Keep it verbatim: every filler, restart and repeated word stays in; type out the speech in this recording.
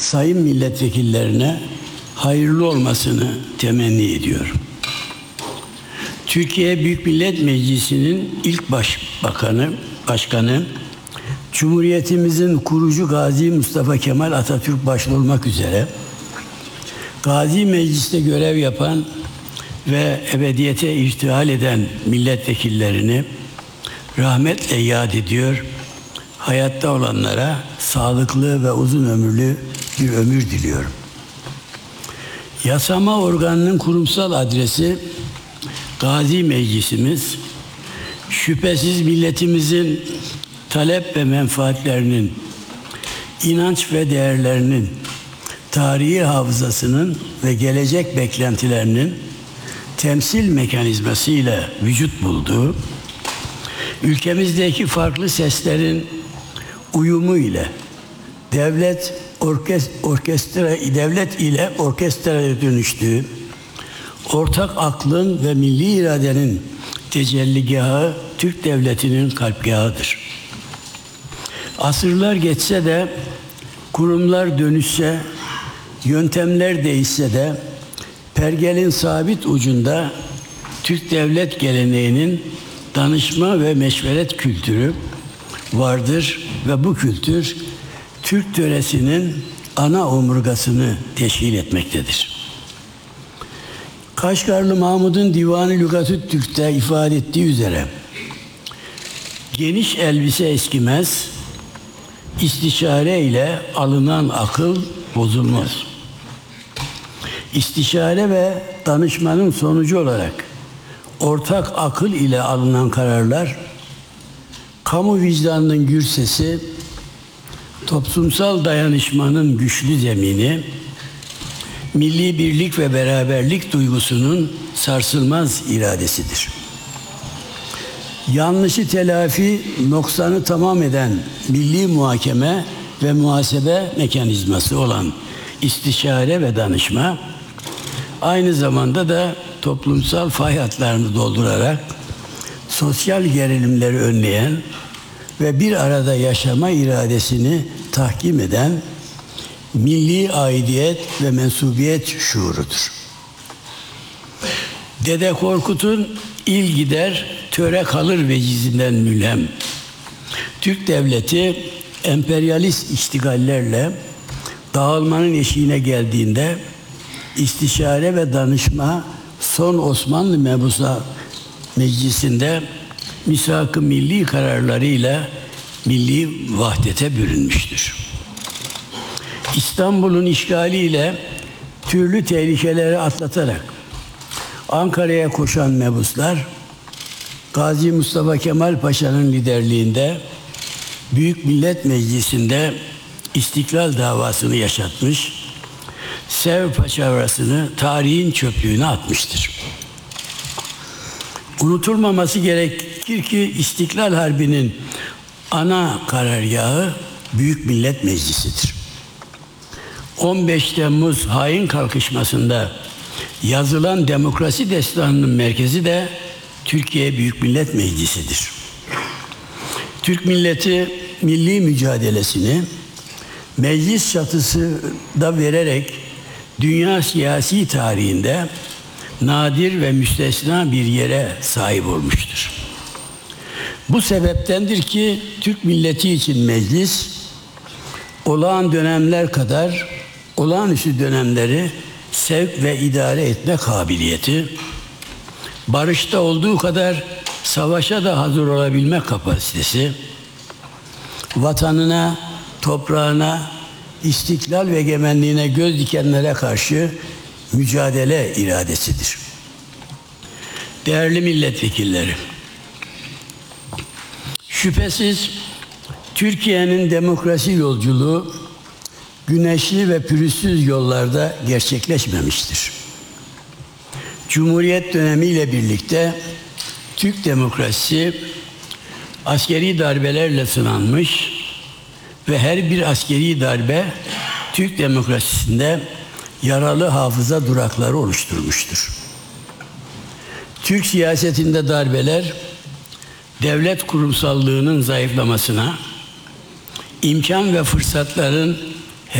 sayın milletvekillerine hayırlı olmasını temenni ediyorum. Türkiye Büyük Millet Meclisi'nin ilk başbakanı, başkanı, Cumhuriyetimizin kurucu Gazi Mustafa Kemal Atatürk başta olmak üzere Gazi Meclis'te görev yapan ve ebediyete irtihal eden milletvekillerini rahmetle yad ediyor, hayatta olanlara sağlıklı ve uzun ömürlü bir ömür diliyorum. Yasama organının kurumsal adresi Gazi Meclisimiz, şüphesiz milletimizin talep ve menfaatlerinin, inanç ve değerlerinin, tarihi hafızasının ve gelecek beklentilerinin temsil mekanizması ile vücut bulduğu, ülkemizdeki farklı seslerin uyumu ile devlet orkestra devlet ile orkestraya dönüştüğü, ortak aklın ve milli iradenin tecelligahı Türk Devleti'nin kalpgahıdır. Asırlar geçse de, kurumlar dönüşse, yöntemler değişse de, pergelin sabit ucunda Türk devlet geleneğinin danışma ve meşveret kültürü vardır ve bu kültür Türk töresinin ana omurgasını teşkil etmektedir. Kaşgarlı Mahmud'un Divan-ı Lügat-ı Türk'te ifade ettiği üzere, geniş elbise eskimez, istişare ile alınan akıl bozulmaz. İstişare ve danışmanın sonucu olarak ortak akıl ile alınan kararlar, kamu vicdanının gür sesi, toplumsal dayanışmanın güçlü zemini, milli birlik ve beraberlik duygusunun sarsılmaz iradesidir. Yanlışı telafi, noksanı tamam eden milli muhakeme ve muhasebe mekanizması olan istişare ve danışma, aynı zamanda da toplumsal fay hatlarını doldurarak sosyal gerilimleri önleyen ve bir arada yaşama iradesini tahkim eden milli aidiyet ve mensubiyet şuurudur. Dede Korkut'un il gider, töre kalır vecizinden mülhem. Türk devleti emperyalist iştigallerle dağılmanın eşiğine geldiğinde istişare ve danışma son Osmanlı Mebusa Meclisi'nde misak-ı milli kararlarıyla milli vahdete bürünmüştür. İstanbul'un işgaliyle türlü tehlikeleri atlatarak Ankara'ya koşan mebuslar, Gazi Mustafa Kemal Paşa'nın liderliğinde Büyük Millet Meclisi'nde İstiklal davasını yaşatmış, Sev paçavrasını tarihin çöplüğüne atmıştır. Unutulmaması gerekir ki İstiklal Harbi'nin ana karargahı Büyük Millet Meclisi'dir. on beş Temmuz hain kalkışmasında yazılan demokrasi destanının merkezi de Türkiye Büyük Millet Meclisi'dir. Türk milleti milli mücadelesini meclis çatısında vererek dünya siyasi tarihinde nadir ve müstesna bir yere sahip olmuştur. Bu sebeptendir ki Türk milleti için meclis, olağan dönemler kadar olağanüstü dönemleri sevk ve idare etme kabiliyeti, barışta olduğu kadar savaşa da hazır olabilme kapasitesi, vatanına, toprağına, istiklal ve egemenliğine göz dikenlere karşı mücadele iradesidir. Değerli milletvekilleri, şüphesiz Türkiye'nin demokrasi yolculuğu güneşli ve pürüzsüz yollarda gerçekleşmemiştir. Cumhuriyet dönemiyle birlikte Türk demokrasisi askeri darbelerle sınanmış ve her bir askeri darbe Türk demokrasisinde yaralı hafıza durakları oluşturmuştur. Türk siyasetinde darbeler devlet kurumsallığının zayıflamasına, imkan ve fırsatların